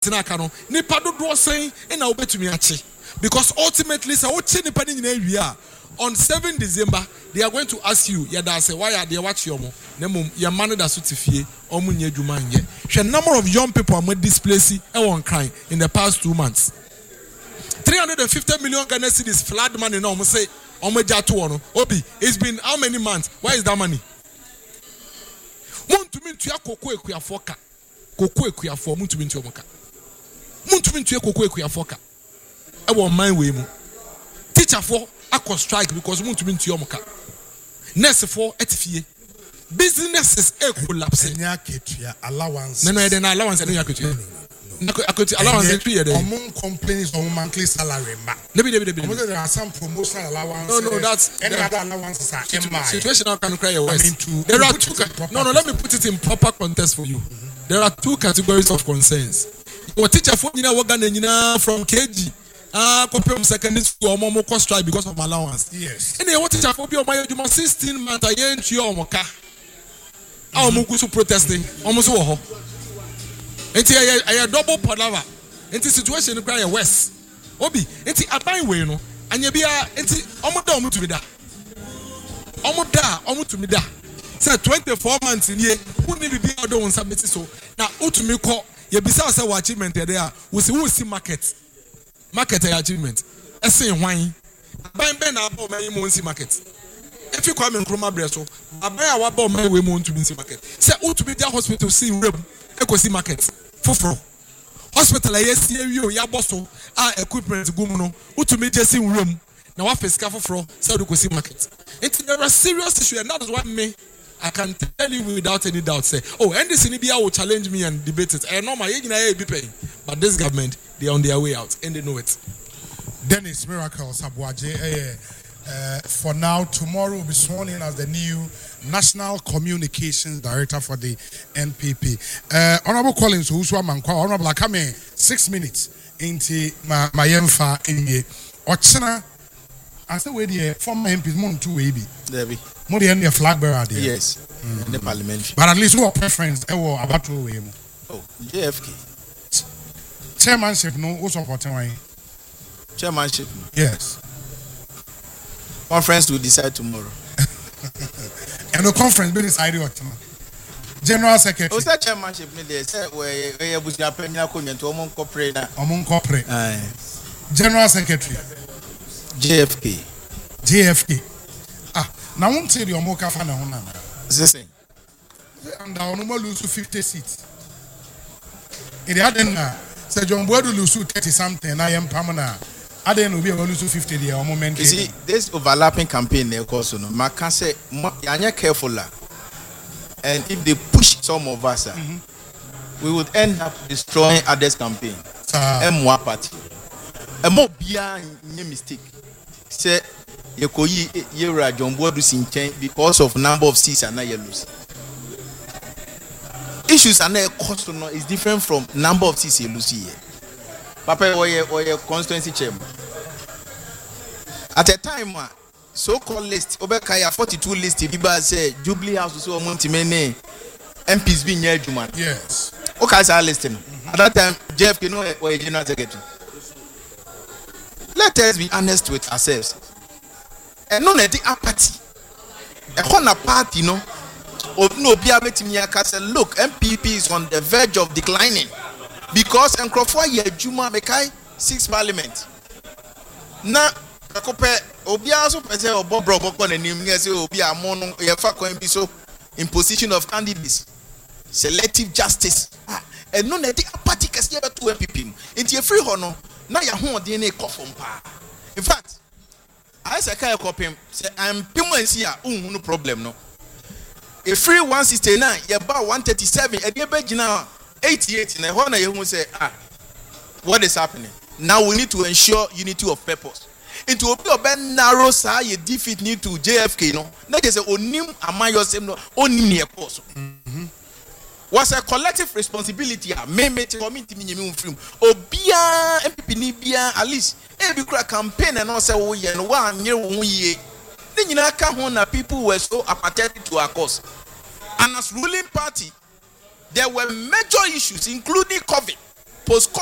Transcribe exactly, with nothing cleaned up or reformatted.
aka no nipa dodo sen na obetumi ache because ultimately say o che nipa ni nyina wi a on seventh December they are going to ask you ya da say why are they watch you mo na mum ya man da so tifie omu nya adwuma nye hwe number of young people am displaced e won crying in the past two months three hundred fifty million Ghana cedis flood money na omu say omu ja to no obi it's been how many months where is that money muntumi ntua kokko ekuafo ka kokko ekuafo muntumi ntua mo ka muntumi ntua kokko ekuafo ka e won man we mu teacher for akọ strike because muntumi ntua mo ka nurse for etifie businesses e collapse enya ketua allowance no no eden allowance enya ketua akotu allowance three year there among complaints on monthly salary ma debi debi debi there are some promotional allowance no no that's any other allowances are M I situation now can cry your worst there are two no no let me put it in proper context for you mm-hmm. There are two categories of concerns what teacher for nyina wo Ghana nyina from K G ah kopem secondary school omo mo cost strike because of allowance yes and what teacher for be o my juma sixteen months ayentu omo ka ah omo ku so protesting omo so wo ho enti I double palava enti situation no cry west obi enti aban we no anya bia enti omo da omo tumi da omo da omo tumi da say twenty-four months in here who need be odo won submit so na utumi ko ye bisa say what achievement there we see we see market market achievement ese hwan aban ben na aba man mo see market if you come in Nkrumah breso aban a wa ba man we mo ntumi see market say utumi dia hospital see rem ekosi market foforo hospital aye see wi o ya boso a equipment gum no utumi je see rem na wa fisika foforo say do kosi market it there are serious issue and that is why me I can tell you without any doubt say oh N D C N B I will challenge me and debate it I know my age na be paying but this government they are on their way out and they know it. Dennis Miracle Sabuaje eh Uh, for now, tomorrow will be sworn in as the new National Communications Director for the N P P. Uh, Honorable Collins, Uswa Mankwa, Honorable Akame, six minutes into my my emfa in here. Ochina, I said, where the former M Ps, more two A B. There be. More than the flag bearer there. Yes, mm. In the parliamentary. But at least what preference, I will about to away. Oh, J F K. Chairmanship, no, what's supporting Chairmanship? Yes. Conference will decide tomorrow. And the conference will decide what? General Secretary. What's that chairmanship? Me there say where where you buy premier konya to among corporate na. Among corporate. General Secretary. J F K. J F K. Ah, now won't say the omoka fa na hona. Sese. And I will lose fifty seats. In the other na, say John Boadu lose thirty something. I am permanent. I didn't know we lose fifty there or moment. You see, this overlapping campaign, of course, no. Man can say, "You're careful, and if they push some of us, mm-hmm. we would end up destroying others' campaign." M one party. A more beyond mistake. Say, you could you John Boadu Sinchen because of number of seats and now you lose. Issues and their cost no is different from number of seats you lose here. Papa or your constituency chairman. At a time, so-called list, Obekaya forty-two list, Biba say Jubilee House so monty many M Ps being here, Juman. Yes. Okay, so I listen. At that time, Jeff, you know, or general secretary. Let us be honest with ourselves. And none of the apathy. A corner party, no. Of no be able to say, look, M P P is on the verge of declining. Because Nkrofo ye Juma mekai six parliament. Na akope obi aso pese obo broboko na nim nye se obi amono ye fa ko bi so in position of candidates. Selective justice. Ah, and no na di party kese ye beto M P P. Nti e free ho no na ya ho de na e kofom pa. In fact, I say kai kopem say am pimansi a unhu no problem no. E free one sixty-nine ye ba one thirty-seven e de be gina eighty-eight na how na you say ah what is happening now we need to ensure unity of purpose into obi oben narrow sa ye defeat need to J F K no na just say onim amayosem no onim ne course was a collective responsibility a me me committee me nyemi mfrim obia M P P ni bia at least e bi kura campaign na say wo ye no wa anye wo ye ni nyina ka ho na people were so apathetic to our cause and as ruling party there were major issues, including COVID. post